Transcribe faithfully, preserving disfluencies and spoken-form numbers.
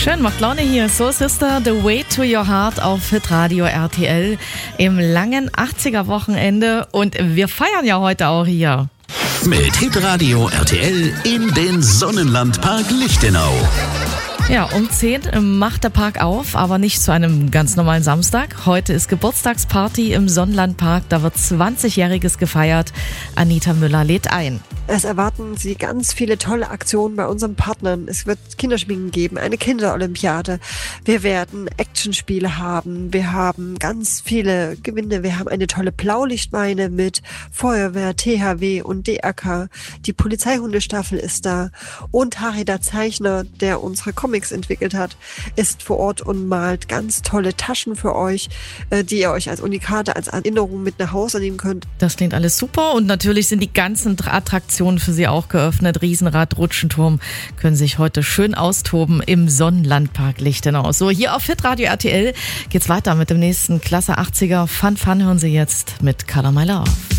Schön, macht Laune hier. Soul Sister, The Way to Your Heart auf Hitradio R T L im langen achtziger-Wochenende. Und wir feiern ja heute auch hier. Mit Hitradio R T L in den Sonnenlandpark Lichtenau. Ja, um zehn macht der Park auf, aber nicht zu einem ganz normalen Samstag. Heute ist Geburtstagsparty im Sonnenlandpark, da wird zwanzigjähriges gefeiert. Anita Müller lädt ein. Es erwarten Sie ganz viele tolle Aktionen bei unseren Partnern. Es wird Kinderschminken geben, eine Kinderolympiade. Wir werden Actionspiele haben. Wir haben ganz viele Gewinne. Wir haben eine tolle Blaulichtmeile mit Feuerwehr, T H W und D R K. Die Polizeihundestaffel ist da. Und Harry, der Zeichner, der unsere Comics entwickelt hat, ist vor Ort und malt ganz tolle Taschen für euch, die ihr euch als Unikate, als Erinnerung mit nach Hause nehmen könnt. Das klingt alles super und natürlich sind die ganzen Attraktionen für Sie auch geöffnet. Riesenrad, Rutschenturm können sich heute schön austoben im Sonnenlandpark Lichtenau. So, hier auf Hitradio R T L geht's weiter mit dem nächsten Klasse achtziger Fun Fun hören Sie jetzt mit Color My Love.